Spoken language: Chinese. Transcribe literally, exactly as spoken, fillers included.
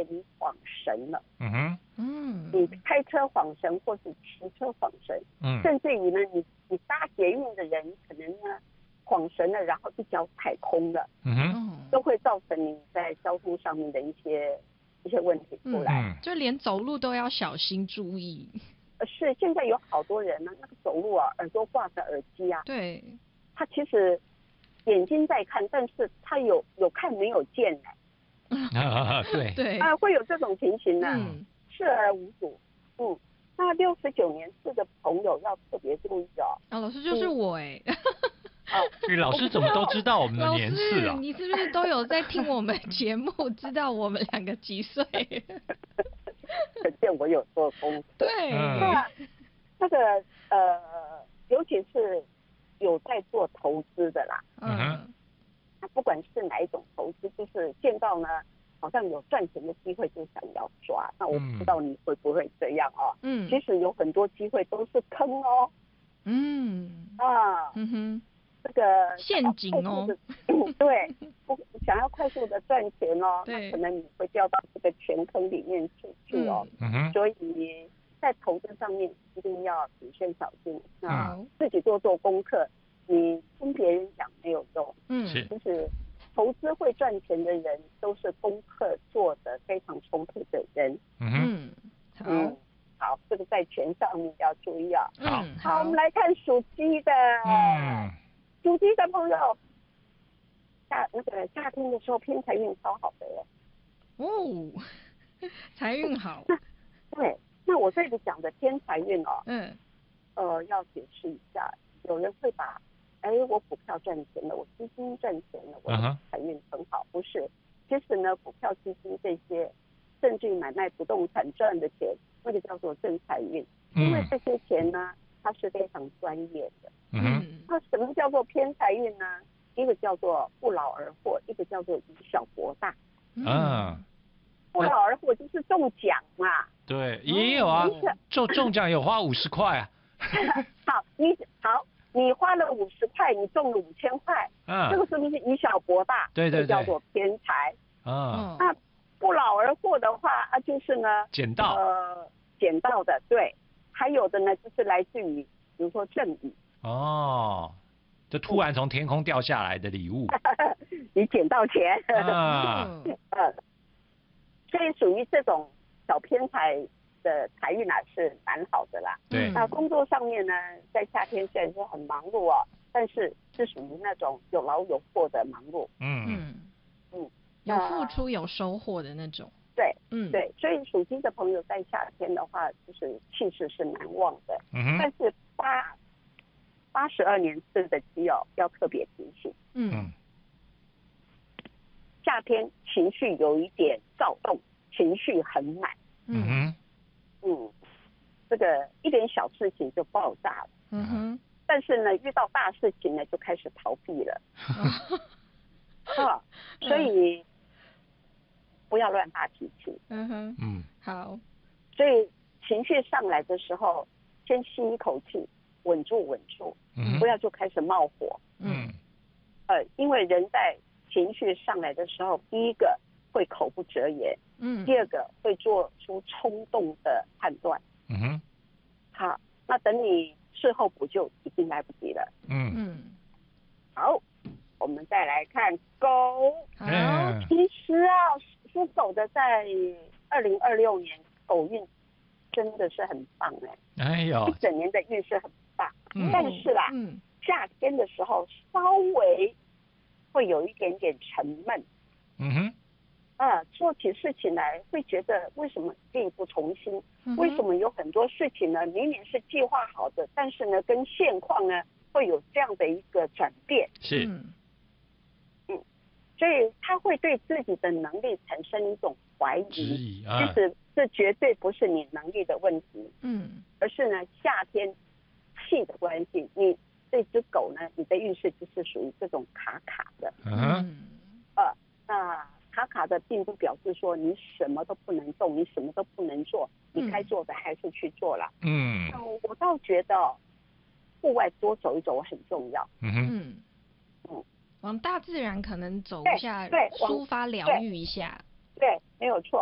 你晃神了。 嗯哼， 嗯，你开车晃神，或是骑车晃神， 嗯， 甚至于呢，你你搭捷运的人可能呢晃神了，然后一脚踩空了， 嗯哼， 都会造成你在交通上面的一些一些问题出来。 嗯，就连走路都要小心注意。 是，现在有好多人呢，那个走路啊，耳朵挂着耳机啊， 对， 他其实眼睛在看，但是他有有看没有见呢。 啊，对对， 啊，会有这种情形呢， 嗯， 视而无睹。嗯，那六十九年次的朋友要特别注意哦。 啊，老师就是我哎。 啊， 你老师怎么都知道我们的年次啊？ 你是不是都有在听我们节目，知道我们两个几岁？ 可见我有做功课。 对， 嗯那那个呃，尤其是有在做投资的啦， 嗯， 那不管是哪一种投资，就是见到呢，好像有赚钱的机会就想要抓。那我不知道你会不会这样哦。 嗯， 其实有很多机会都是坑哦。 嗯， 啊， 嗯哼， 这个陷阱哦。 对，不想要快速的赚钱哦， 对， 那可能你会掉到这个钱坑里面去去哦。 嗯哼， 所以在投资上面一定要谨慎小心，啊， 嗯， 自己多做功课。你听别人讲没有用， 嗯， 是， 就是投资会赚钱的人都是功课做得非常充沛的人。 嗯哼， 好， 嗯，好，这个在钱上面要注意啊。 好， 好，我们来看属鸡的。 嗯， 属鸡的朋友，夏那个夏天的时候偏财运超好的耶。 哦，财运好。 对，那我这里讲的偏财运哦， 嗯， 呃，要解释一下，有人会把，哎，我股票赚钱了，我基金赚钱了，我的财运很好，不是？其实呢，股票、基金这些，甚至于买卖不动产赚的钱，那个叫做正财运，因为这些钱呢，它是非常专业的。 嗯， 那什么叫做偏财运呢？一个叫做不劳而获，一个叫做以小博大。 嗯， 不劳而获就是中奖嘛。 对，也有啊，中中奖有花五十块啊。 好，你好，你花了五十块，你中了五千块， 嗯， 这个是不是以小博大？ 对对对， 叫做偏财。 嗯， 那不劳而获的话啊，就是呢， 捡到， 呃，捡到的，对，还有的呢，就是来自于，比如说赠与。 哦，就突然从天空掉下来的礼物。 你捡到钱。 啊， 呃，所以属于这种小偏财的财运啊，是蛮好的啦。 对。 那工作上面呢，在夏天虽然说很忙碌哦，但是是属于那种有劳有获的忙碌。 嗯嗯嗯， 有付出有收获的那种。 对， 嗯， 对，所以属鸡的朋友在夏天的话，就是气势是蛮旺的。 嗯但是八八十二年次的鸡哦，要特别提醒。 嗯。 夏天情绪有一点躁动，情绪很满。 嗯哼， 嗯，这个一点小事情就爆炸了。 嗯哼， 但是呢，遇到大事情呢，就开始逃避了。啊，所以不要乱发脾气。 嗯哼， 嗯， 好。 所以情绪上来的时候，先吸一口气，稳住稳住， 嗯， 不要就开始冒火。 嗯， 呃，因为人在情绪上来的时候，第一个会口不择言， 嗯， 第二个会做出冲动的判断。 嗯哼， 好，那等你事后补救已经来不及了。 嗯嗯， 好，我们再来看狗。 好， 其实啊，属狗的在二零二六年狗运真的是很棒哎， 哎呦， 一整年的运势很棒。 嗯但是啦， 嗯， 夏天的时候稍微会有一点点沉闷。 嗯哼， 啊，做起事情来会觉得为什么力不从心？ 嗯哼为什么有很多事情呢？明明是计划好的，但是呢，跟现况呢会有这样的一个转变。 是， 嗯所以他会对自己的能力产生一种怀质疑。 疑啊其实这绝对不是你能力的问题， 嗯而是呢夏天气的关系。你这只狗呢，你的运势就是属于这种卡卡的。 嗯哼， 嗯呃，那卡卡的并不表示说你什么都不能动，你什么都不能做，你该做的还是去做了。 嗯那我倒觉得户外多走一走很重要。 嗯哼， 嗯嗯， 往大自然可能走一下， 对对往抒发疗愈一下。 对，没有错。